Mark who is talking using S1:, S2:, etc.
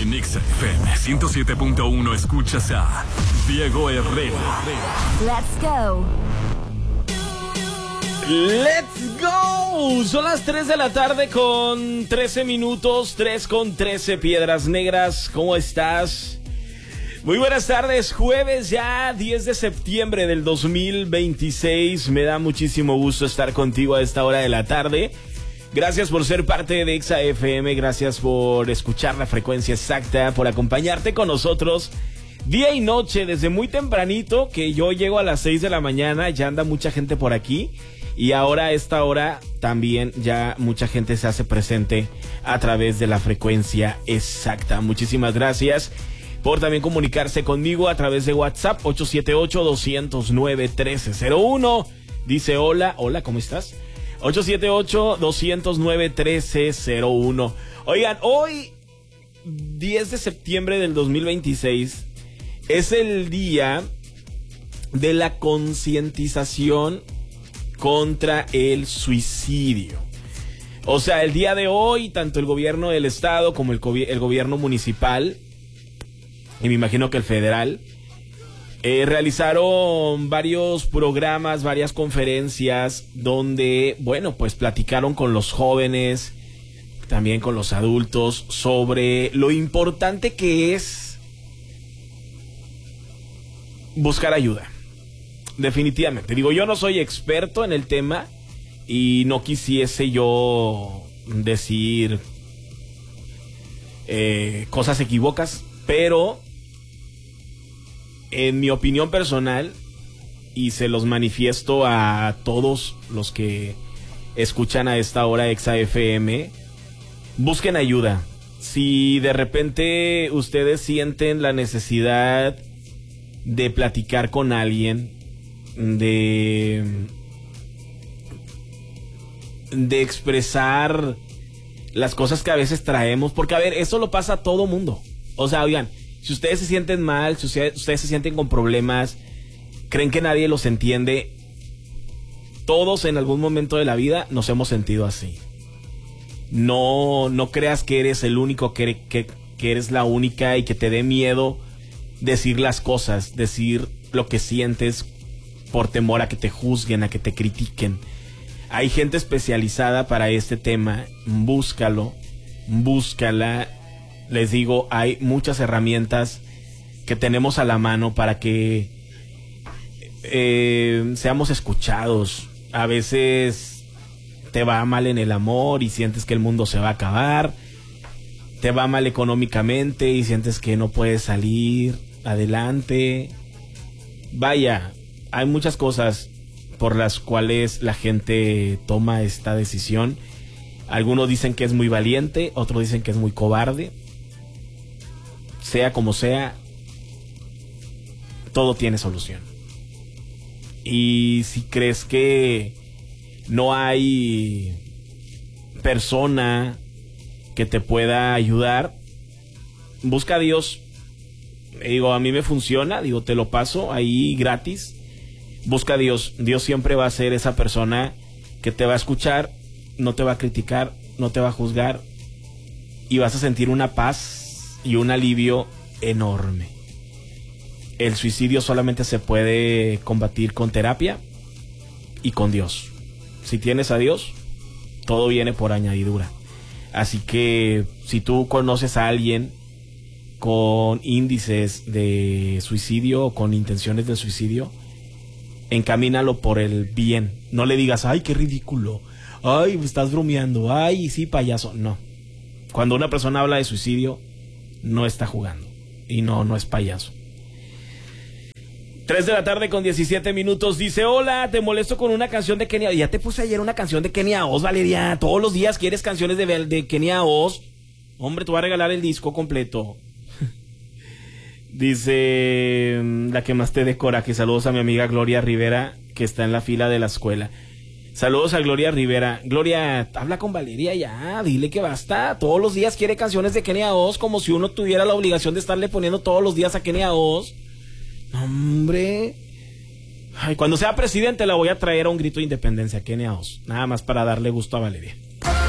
S1: En Exa FM 107.1 escuchas a Diego Herrera.
S2: Let's go.
S3: ¡Let's go! Son las 3 de la tarde con 13 minutos, 3 con 13 Piedras Negras. ¿Cómo estás? Muy buenas tardes, jueves ya 10 de septiembre del 2026. Me da muchísimo gusto estar contigo a esta hora de la tarde. Gracias por ser parte de Exa FM, gracias por escuchar la frecuencia exacta, por acompañarte con nosotros día y noche desde muy tempranito, que yo llego a las 6 de la mañana, ya anda mucha gente por aquí. Y ahora a esta hora también ya mucha gente se hace presente a través de la frecuencia exacta. Muchísimas gracias por también comunicarse conmigo a través de WhatsApp 878-209-1301. Dice hola, ¿cómo estás? 878-209-1301. Oigan, hoy 10 de septiembre del 2026 es el día de la concientización contra el suicidio. O sea, el día de hoy, tanto el gobierno del estado como el gobierno municipal, y me imagino que el federal, realizaron varios programas, varias conferencias, donde, bueno, pues platicaron con los jóvenes, también con los adultos, sobre lo importante que es buscar ayuda. Definitivamente. Digo, yo no soy experto en el tema y no quisiese yo decir cosas equívocas, pero en mi opinión personal, y se los manifiesto a todos los que escuchan a esta hora Exa FM, busquen ayuda. Si de repente ustedes sienten la necesidad de platicar con alguien, de expresar las cosas que a veces traemos, porque a ver, eso lo pasa a todo mundo. O sea, oigan, si ustedes se sienten mal, si ustedes se sienten con problemas, creen que nadie los entiende, todos en algún momento de la vida nos hemos sentido así. No creas que eres el único, que eres la única, y que te dé miedo decir las cosas, decir lo que sientes por temor a que te juzguen, a que te critiquen. Hay gente especializada para este tema. Búscala. Les digo, hay muchas herramientas que tenemos a la mano para que seamos escuchados. A veces te va mal en el amor y sientes que el mundo se va a acabar. Te va mal económicamente y sientes que no puedes salir adelante. Vaya, hay muchas cosas por las cuales la gente toma esta decisión. Algunos dicen que es muy valiente, otros dicen que es muy cobarde. Sea como sea, todo tiene solución. Y si crees que no hay persona que te pueda ayudar, busca a Dios. Digo, a mí me funciona, digo, te lo paso ahí gratis. Busca a Dios. Dios siempre va a ser esa persona que te va a escuchar, no te va a criticar, no te va a juzgar, y vas a sentir una paz y un alivio enorme. El suicidio solamente se puede combatir con terapia y con Dios. Si tienes a Dios, todo viene por añadidura. Así que si tú conoces a alguien con índices de suicidio o con intenciones de suicidio, encamínalo por el bien. No le digas, ay, qué ridículo, ay, me estás bromeando, ay, sí, payaso. No. Cuando una persona habla de suicidio, no está jugando. Y no es payaso. 3 de la tarde con 17 minutos. Dice, hola, te molesto con una canción de Kenia. Ya te puse ayer una canción de Kenia Oz, Valeria. Todos los días quieres canciones de Kenia Oz. Hombre, te voy a regalar el disco completo. Dice, la que más te dé coraje. Saludos a mi amiga Gloria Rivera, que está en la fila de la escuela. Saludos a Gloria Rivera. Gloria, habla con Valeria ya, dile que basta. Todos los días quiere canciones de Kenia Oz, como si uno tuviera la obligación de estarle poniendo todos los días a Kenia Oz. Hombre. Ay, cuando sea presidente la voy a traer a un grito de independencia, Kenia Oz. Nada más para darle gusto a Valeria.